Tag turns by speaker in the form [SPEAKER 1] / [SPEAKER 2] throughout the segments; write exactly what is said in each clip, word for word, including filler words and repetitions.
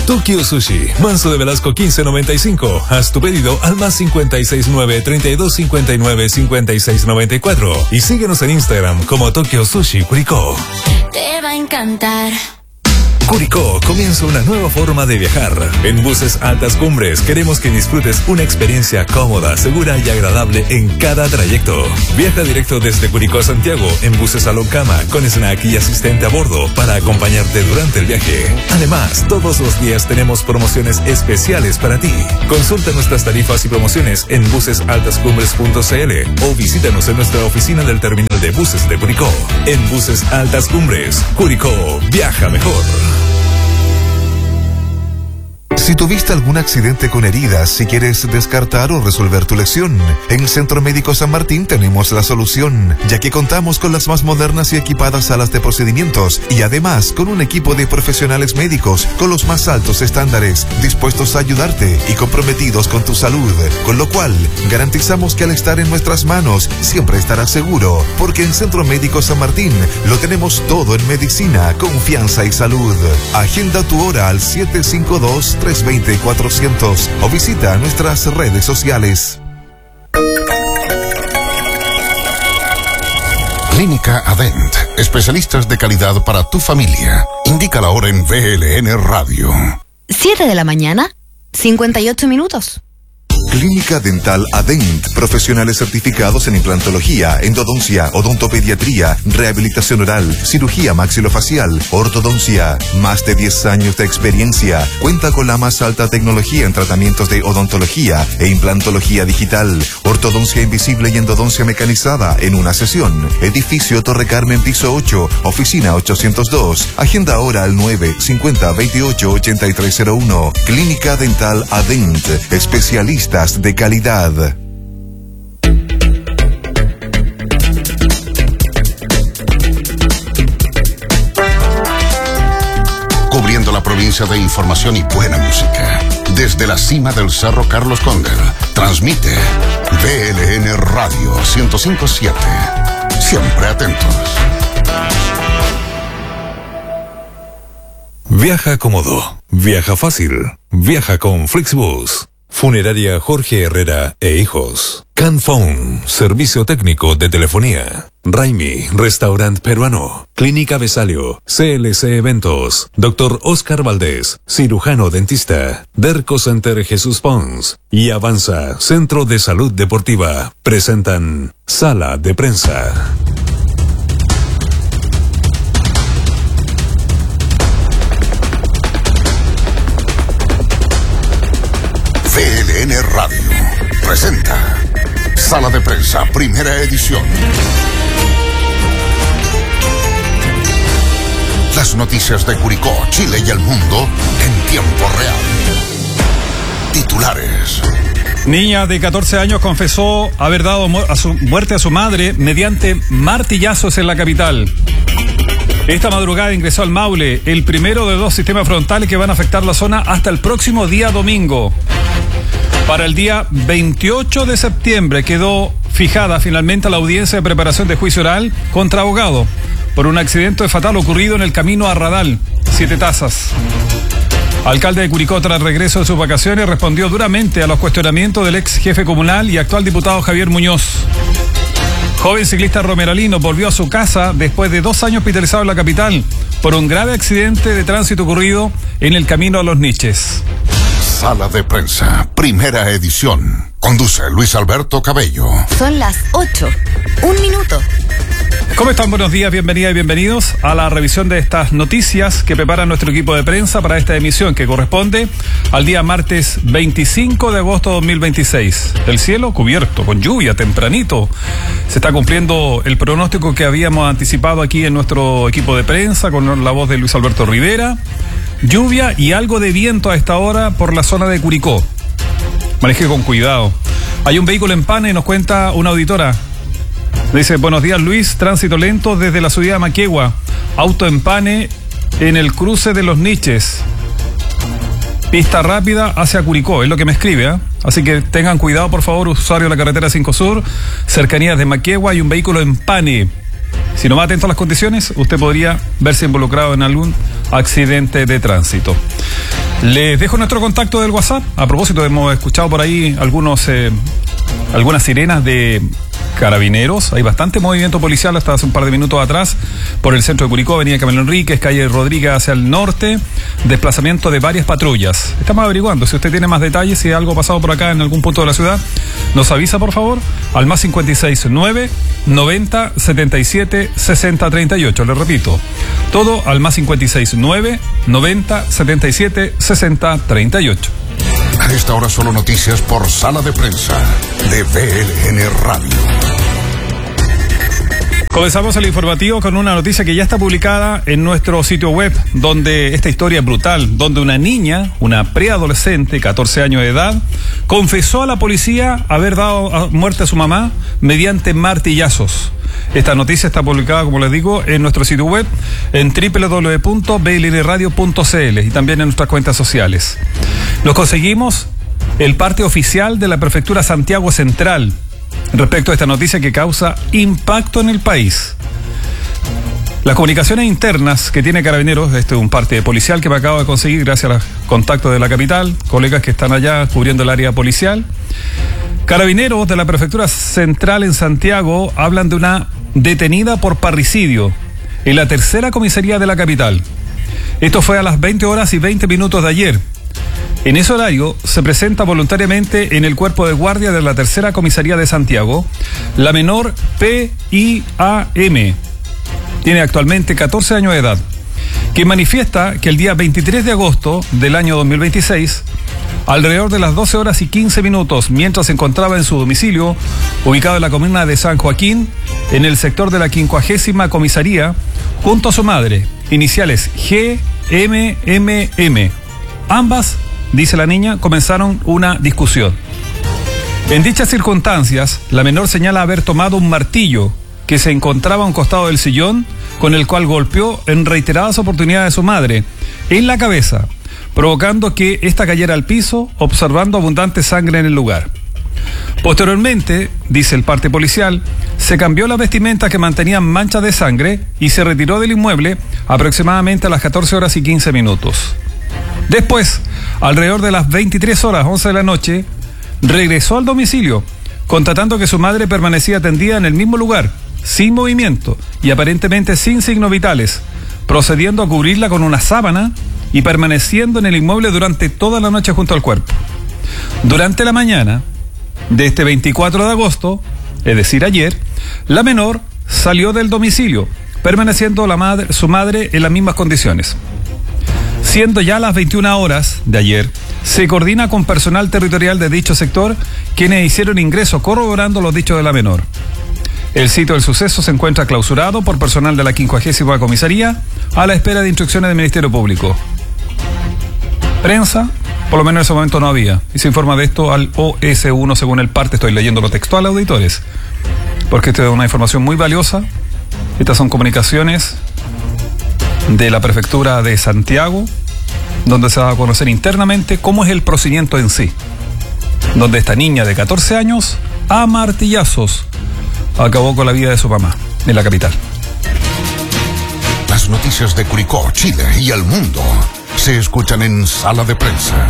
[SPEAKER 1] Tokyo Sushi, Manso de Velasco quince noventa y cinco. Haz tu pedido al más cincuenta y seis nueve, treinta y dos cincuenta y nueve, cincuenta y seis noventa y cuatro. Y síguenos en Instagram como Tokyo Sushi Curicó.
[SPEAKER 2] Te va a encantar.
[SPEAKER 1] Curicó comienza una nueva forma de viajar. En Buses Altas Cumbres queremos que disfrutes una experiencia cómoda, segura y agradable en cada trayecto. Viaja directo desde Curicó a Santiago en buses Salón Cama con snack y asistente a bordo para acompañarte durante el viaje. Además, todos los días tenemos promociones especiales para ti. Consulta nuestras tarifas y promociones en buses altas cumbres punto c l o visítanos en nuestra oficina del terminal de buses de Curicó. En Buses Altas Cumbres, Curicó, viaja mejor.
[SPEAKER 3] Si tuviste algún accidente con heridas, si quieres descartar o resolver tu lesión, en Centro Médico San Martín tenemos la solución, ya que contamos con las más modernas y equipadas salas de procedimientos y además con un equipo de profesionales médicos con los más altos estándares, dispuestos a ayudarte y comprometidos con tu salud, con lo cual garantizamos que al estar en nuestras manos siempre estarás seguro, porque en Centro Médico San Martín lo tenemos todo en medicina, confianza y salud. Agenda tu hora al siete cinco dos, tres dos cero, cuatrocientos o visita nuestras redes sociales.
[SPEAKER 4] Clínica Adent, especialistas de calidad para tu familia. Indica la hora en V L N Radio.
[SPEAKER 5] siete de la mañana, cincuenta y ocho minutos.
[SPEAKER 3] Clínica Dental Adent, profesionales certificados en implantología, endodoncia, odontopediatría, rehabilitación oral, cirugía maxilofacial, ortodoncia. Más de diez años de experiencia. Cuenta con la más alta tecnología en tratamientos de odontología e implantología digital, ortodoncia invisible y endodoncia mecanizada en una sesión. Edificio Torre Carmen, piso ocho, oficina ochocientos dos. Agenda ahora al nueve cincuenta, veintiocho, ochenta y tres cero uno. Clínica Dental Adent, especialistas de calidad.
[SPEAKER 4] Cubriendo la provincia de información y buena música. Desde la cima del Cerro Carlos Cóndel, transmite V L N Radio ciento cinco punto siete. Siempre atentos.
[SPEAKER 1] Viaja cómodo, viaja fácil, viaja con Flixbus. Funeraria Jorge Herrera e Hijos. Canphone, servicio técnico de telefonía. Raimi, restaurant peruano. Clínica Besalio, C L C Eventos. Doctor Oscar Valdés, cirujano dentista. Derco Center Jesús Pons. Y Avanza, Centro de Salud Deportiva. Presentan Sala de Prensa.
[SPEAKER 4] V L N Radio presenta Sala de Prensa, primera edición. Las noticias de Curicó, Chile y el mundo en tiempo real. Titulares.
[SPEAKER 6] Niña de catorce años confesó haber dado mu- a su muerte a su madre mediante martillazos en la capital. Esta madrugada ingresó al Maule el primero de dos sistemas frontales que van a afectar la zona hasta el próximo día domingo. Para el día veintiocho de septiembre quedó fijada finalmente la audiencia de preparación de juicio oral contra abogado por un accidente fatal ocurrido en el camino a Radal, Siete Tazas. Alcalde de Curicó, tras regreso de sus vacaciones, respondió duramente a los cuestionamientos del ex jefe comunal y actual diputado Javier Muñoz. Joven ciclista romeralino volvió a su casa después de dos años hospitalizado en la capital por un grave accidente de tránsito ocurrido en el camino a Los Niches.
[SPEAKER 4] Sala de Prensa, primera edición. Conduce Luis Alberto Cabello.
[SPEAKER 5] Son las ocho. Un minuto.
[SPEAKER 6] ¿Cómo están? Buenos días, bienvenidas y bienvenidos a la revisión de estas noticias que prepara nuestro equipo de prensa para esta emisión que corresponde al día martes veinticinco de agosto de dos mil veintiséis. El cielo cubierto, con lluvia, tempranito. Se está cumpliendo el pronóstico que habíamos anticipado aquí en nuestro equipo de prensa con la voz de Luis Alberto Rivera. Lluvia y algo de viento a esta hora por la zona de Curicó. Maneje con cuidado. Hay un vehículo en pane y nos cuenta una auditora. Dice, buenos días Luis, tránsito lento desde la subida de Maquegua. Auto en pane en el cruce de Los Niches. Pista rápida hacia Curicó, es lo que me escribe, ¿eh? Así que tengan cuidado por favor, usuarios de la carretera cinco Sur, cercanías de Maquegua, hay un vehículo en pane. Si no va atento a las condiciones, usted podría verse involucrado en algún accidente de tránsito. Les dejo nuestro contacto del WhatsApp. A propósito, hemos escuchado por ahí algunos eh, algunas sirenas de Carabineros. Hay bastante movimiento policial hasta hace un par de minutos atrás por el centro de Curicó, avenida Camilo Enríquez, calle Rodríguez hacia el norte, desplazamiento de varias patrullas. Estamos averiguando, si usted tiene más detalles, si algo ha pasado por acá en algún punto de la ciudad, nos avisa por favor al más cincuenta y seis nueve, noventa, setenta y siete, sesenta, treinta y ocho. Le repito, todo al más cincuenta y seis nueve, noventa, setenta y siete, sesenta, treinta y ocho.
[SPEAKER 4] A esta hora solo noticias por Sala de Prensa de V L N Radio.
[SPEAKER 6] Comenzamos el informativo con una noticia que ya está publicada en nuestro sitio web, donde esta historia es brutal, donde una niña, una preadolescente, catorce años de edad, confesó a la policía haber dado muerte a su mamá mediante martillazos. Esta noticia está publicada, como les digo, en nuestro sitio web, en doble u doble u doble u punto v l n radio punto c l y también en nuestras cuentas sociales. Nos conseguimos el parte oficial de la Prefectura Santiago Central respecto a esta noticia que causa impacto en el país. Las comunicaciones internas que tiene Carabineros, este es un parte policial que me acabo de conseguir gracias a los contactos de la capital, colegas que están allá cubriendo el área policial. Carabineros de la Prefectura Central en Santiago hablan de una detenida por parricidio en la tercera comisaría de la capital. Esto fue a las veinte horas y veinte minutos de ayer. En ese horario se presenta voluntariamente en el cuerpo de guardia de la tercera comisaría de Santiago la menor P I A M. Tiene actualmente catorce años de edad, que manifiesta que el día veintitrés de agosto del año dos mil veintiséis, alrededor de las doce horas y quince minutos, mientras se encontraba en su domicilio, ubicado en la comuna de San Joaquín, en el sector de la quincuagésima comisaría, junto a su madre, iniciales G M M M. Ambas, dice la niña, comenzaron una discusión. En dichas circunstancias, la menor señala haber tomado un martillo que se encontraba a un costado del sillón, con el cual golpeó en reiteradas oportunidades a su madre en la cabeza, provocando que ésta cayera al piso, observando abundante sangre en el lugar. Posteriormente, dice el parte policial, se cambió las vestimentas que mantenían manchas de sangre y se retiró del inmueble aproximadamente a las catorce horas y quince minutos. Después, alrededor de las veintitrés horas once de la noche, regresó al domicilio, constatando que su madre permanecía tendida en el mismo lugar, sin movimiento y aparentemente sin signos vitales, procediendo a cubrirla con una sábana y permaneciendo en el inmueble durante toda la noche junto al cuerpo. Durante la mañana de este veinticuatro de agosto, es decir, ayer, la menor salió del domicilio, permaneciendo la madre, su madre en las mismas condiciones. Siendo ya las veintiuna horas de ayer, se coordina con personal territorial de dicho sector, quienes hicieron ingreso corroborando los dichos de la menor. El sitio del suceso se encuentra clausurado por personal de la quincuagésima comisaría a la espera de instrucciones del Ministerio Público. Prensa, por lo menos en ese momento no había, y se informa de esto al O S uno según el parte. Estoy leyendo lo textual, auditores, porque esta es una información muy valiosa. Estas son comunicaciones de la Prefectura de Santiago, donde se va a conocer internamente cómo es el procedimiento en sí, donde esta niña de catorce años, a martillazos, acabó con la vida de su mamá en la capital.
[SPEAKER 4] Las noticias de Curicó, Chile y el mundo se escuchan en Sala de Prensa.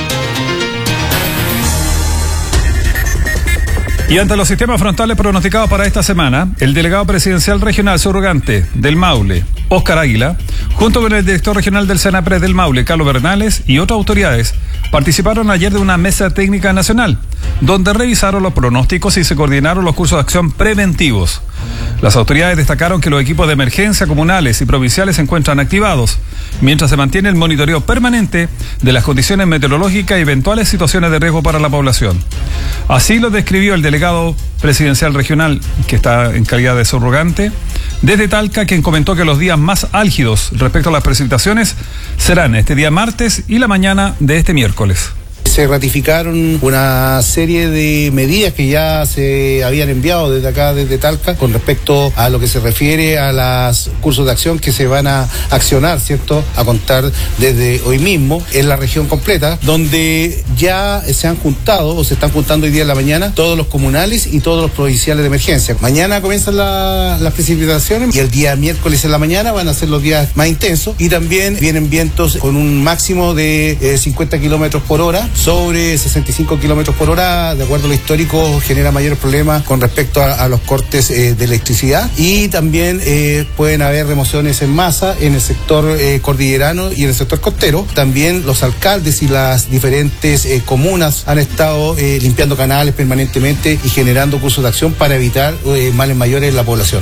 [SPEAKER 6] Y ante los sistemas frontales pronosticados para esta semana, el delegado presidencial regional subrogante del Maule, Óscar Águila, junto con el director regional del SENAPRED del Maule, Carlos Bernales, y otras autoridades, participaron ayer de una mesa técnica nacional, donde revisaron los pronósticos y se coordinaron los cursos de acción preventivos. Las autoridades destacaron que los equipos de emergencia comunales y provinciales se encuentran activados, mientras se mantiene el monitoreo permanente de las condiciones meteorológicas y eventuales situaciones de riesgo para la población. Así lo describió el delegado presidencial regional, que está en calidad de subrogante, desde Talca, quien comentó que los días más álgidos respecto a las precipitaciones serán este día martes y la mañana de este miércoles.
[SPEAKER 7] Se ratificaron una serie de medidas que ya se habían enviado desde acá, desde Talca, con respecto a lo que se refiere a los cursos de acción que se van a accionar, ¿cierto?, a contar desde hoy mismo en la región completa, donde ya se han juntado o se están juntando hoy día en la mañana todos los comunales y todos los provinciales de emergencia. Mañana comienzan la, las precipitaciones y el día miércoles en la mañana van a ser los días más intensos, y también vienen vientos con un máximo de eh, cincuenta kilómetros por hora sobre sesenta y cinco kilómetros por hora. De acuerdo a lo histórico, genera mayores problemas con respecto a, a los cortes eh, de electricidad, y también eh, pueden haber remociones en masa en el sector eh, cordillerano y en el sector costero. También los alcaldes y las diferentes eh, comunas han estado eh, limpiando canales permanentemente y generando cursos de acción para evitar eh, males mayores en la población.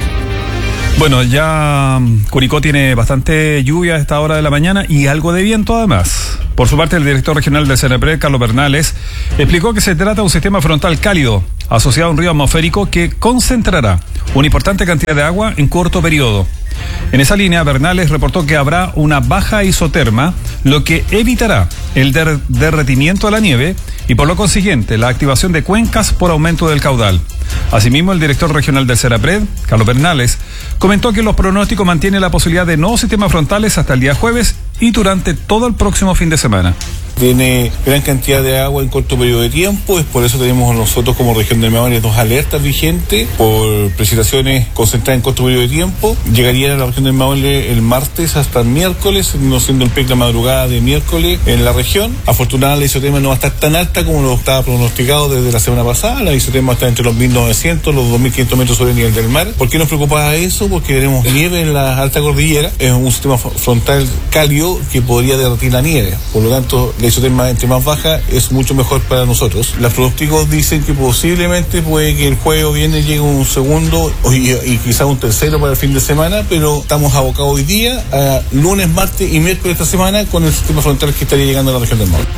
[SPEAKER 6] Bueno, ya Curicó tiene bastante lluvia a esta hora de la mañana y algo de viento además. Por su parte, el director regional del CENEPRED, Carlos Bernales, explicó que se trata de un sistema frontal cálido asociado a un río atmosférico que concentrará una importante cantidad de agua en corto periodo. En esa línea, Bernales reportó que habrá una baja isoterma, lo que evitará el der- derretimiento de la nieve y por lo consiguiente la activación de cuencas por aumento del caudal. Asimismo, el director regional del CENEPRED, Carlos Bernales, comentó que los pronósticos mantienen la posibilidad de nuevos sistemas frontales hasta el día jueves y durante todo el próximo fin de semana.
[SPEAKER 8] Tiene gran cantidad de agua en corto periodo de tiempo, es por eso tenemos nosotros como región de Maule dos alertas vigentes por precipitaciones concentradas en corto periodo de tiempo. Llegarían a la región de Maule el martes hasta el miércoles, no siendo el pic la madrugada de miércoles en la región. Afortunadamente la isotema no va a estar tan alta como lo estaba pronosticado desde la semana pasada. La isotema está entre los mil novecientos, los dos mil quinientos metros sobre el nivel del mar. ¿Por qué nos preocupa eso? Porque tenemos nieve en la alta cordillera, es un sistema frontal cálido que podría derretir la nieve. Por lo tanto, la isotema entre más baja es mucho mejor para nosotros. Los pronósticos dicen que posiblemente puede que el jueves o viernes llegue un segundo y, y quizá un tercero para el fin de semana, pero estamos abocados hoy día a lunes, martes y miércoles de esta semana con el sistema frontal que estaría llegando a la región del Maule.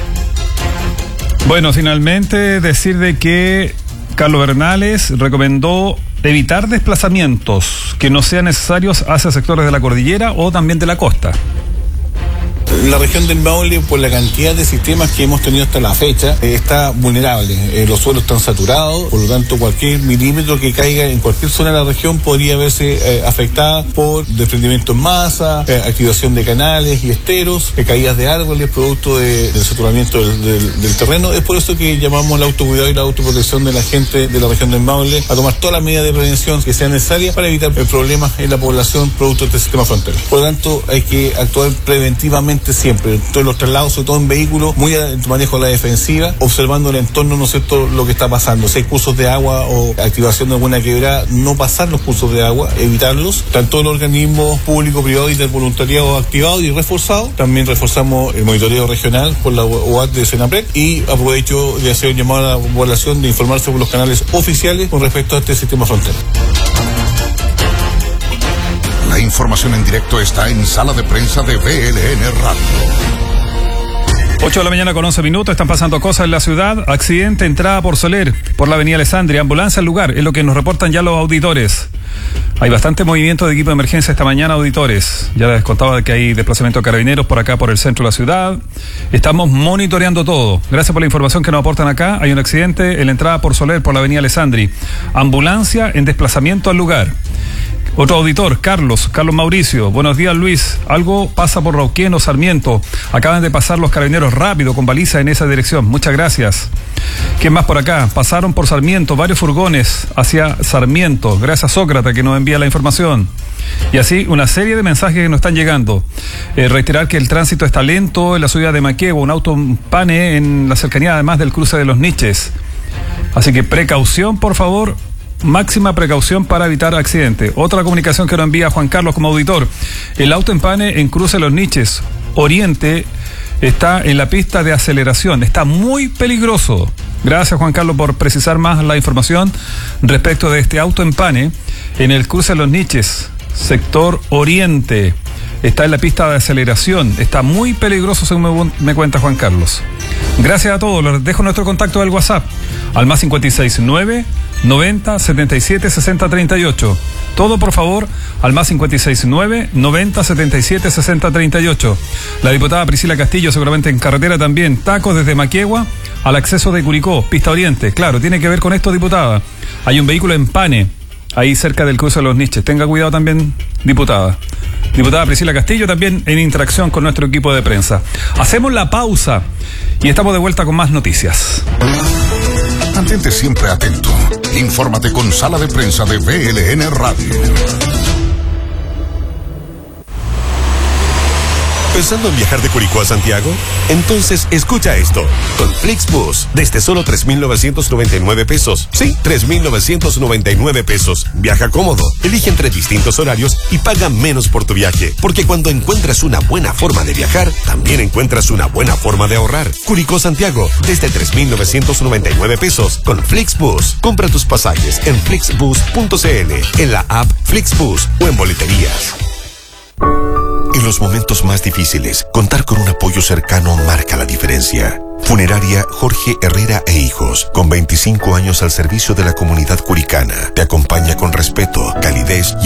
[SPEAKER 6] Bueno, finalmente decir de que Carlos Bernales recomendó evitar desplazamientos que no sean necesarios hacia sectores de la cordillera o también de la costa.
[SPEAKER 8] La región del Maule, por la cantidad de sistemas que hemos tenido hasta la fecha, eh, está vulnerable. Eh, los suelos están saturados, por lo tanto cualquier milímetro que caiga en cualquier zona de la región podría verse eh, afectada por desprendimiento en masa, eh, activación de canales y esteros, eh, caídas de árboles, producto de, del saturamiento del, del, del terreno. Es por eso que llamamos el autocuidado y la autoprotección de la gente de la región del Maule a tomar todas las medidas de prevención que sean necesarias para evitar eh, problemas en la población producto de este sistema frontal. Por lo tanto, hay que actuar preventivamente siempre, todos los traslados, sobre todo en vehículos, muy en tu manejo de la defensiva, observando el entorno, ¿no es cierto?, lo que está pasando. Si hay cursos de agua o activación de alguna quebrada, no pasar los cursos de agua, evitarlos. Tanto los organismos públicos, privados y del voluntariado activado y reforzado. También reforzamos el monitoreo regional por la O A C de CENEPRED y aprovecho de hacer un llamado a la población de informarse por los canales oficiales con respecto a este sistema frontal.
[SPEAKER 4] La información en directo está en Sala de Prensa de V L N Radio.
[SPEAKER 6] ocho de la mañana con once minutos, están pasando cosas en la ciudad. Accidente, entrada por Soler, por la avenida Alessandria, ambulancia al lugar, es lo que nos reportan ya los auditores. Hay bastante movimiento de equipo de emergencia esta mañana, auditores. Ya les contaba que hay desplazamiento de carabineros por acá, por el centro de la ciudad. Estamos monitoreando todo. Gracias por la información que nos aportan acá. Hay un accidente en la entrada por Soler, por la avenida Alessandri. Ambulancia en desplazamiento al lugar. Otro auditor, Carlos, Carlos Mauricio. Buenos días, Luis. Algo pasa por Rauquén o Sarmiento. Acaban de pasar los carabineros rápido con baliza en esa dirección. Muchas gracias. ¿Quién más por acá? Pasaron por Sarmiento varios furgones hacia Sarmiento. Gracias, Sócrates, que nos envía la información. Y así una serie de mensajes que nos están llegando. Eh, reiterar que el tránsito está lento en la ciudad de Maquegua. Un auto pane en la cercanía además del cruce de los Niches. Así que precaución, por favor. Máxima precaución para evitar accidente. Otra comunicación que nos envía Juan Carlos como auditor. El auto empane en cruce de los Niches Oriente está en la pista de aceleración. Está muy peligroso. Gracias, Juan Carlos, por precisar más la información respecto de este auto empane en el cruce de los Niches, sector Oriente. Está en la pista de aceleración. Está muy peligroso, según me, me cuenta Juan Carlos. Gracias a todos. Les dejo nuestro contacto del WhatsApp al más cincuenta y seis nueve noventa setenta y siete sesenta treinta y ocho. Todo, por favor, al más cinco seis nueve, noventa, setenta y siete, sesenta, treinta y ocho. La diputada Priscila Castillo, seguramente en carretera también. Tacos desde Maquegua al acceso de Curicó, Pista Oriente. Claro, tiene que ver con esto, diputada. Hay un vehículo en Pane, ahí cerca del cruce de los Niches. Tenga cuidado también, diputada. Diputada Priscila Castillo también en interacción con nuestro equipo de prensa. Hacemos la pausa y estamos de vuelta con más noticias.
[SPEAKER 4] Mantente siempre atento. Infórmate con Sala de Prensa de V L N Radio.
[SPEAKER 9] ¿Pensando en viajar de Curicó a Santiago? Entonces escucha esto. Con Flixbus, desde solo tres mil novecientos noventa y nueve pesos. Sí, tres mil novecientos noventa y nueve pesos. Viaja cómodo, elige entre distintos horarios y paga menos por tu viaje. Porque cuando encuentras una buena forma de viajar, también encuentras una buena forma de ahorrar. Curicó Santiago, desde tres mil novecientos noventa y nueve pesos. Con Flixbus. Compra tus pasajes en flixbus punto c l, en la app Flixbus o en boleterías. En los momentos más difíciles, contar con un apoyo cercano marca la diferencia. Funeraria Jorge Herrera e Hijos, con veinticinco años al servicio de la comunidad curicana, te acompaña con respeto, calidez y